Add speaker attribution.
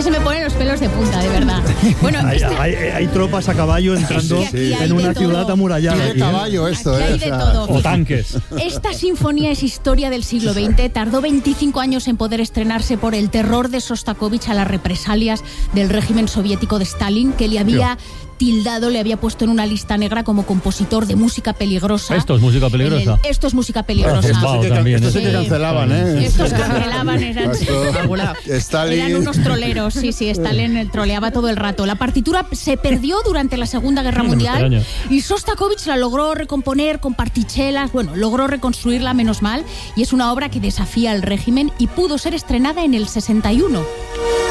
Speaker 1: se me ponen los pelos de punta, de verdad. Bueno,
Speaker 2: hay tropas a caballo entrando en una ciudad amurallada.
Speaker 3: Tiene caballo esto,
Speaker 1: aquí hay de todo.
Speaker 2: O tanques.
Speaker 1: Esta sinfonía es historia del siglo XX. Tardó 25 años en poder estrenarse por el terror de Sostakovich a las represalias del régimen soviético de Stalin, que le había tildado, le había puesto en una lista negra como compositor de música peligrosa.
Speaker 2: ¿Esto es música peligrosa?
Speaker 1: Esto es música peligrosa.
Speaker 3: Esto sí que cancelaban, ¿eh?
Speaker 1: Estos cancelaban, eran
Speaker 3: Stalin.
Speaker 1: unos troleros, sí, Stalin troleaba todo el rato. La partitura se perdió durante la Segunda Guerra Mundial y Sostakovich la logró recomponer con partichelas, logró reconstruirla, menos mal, y es una obra que desafía al régimen y pudo ser estrenada en el 61.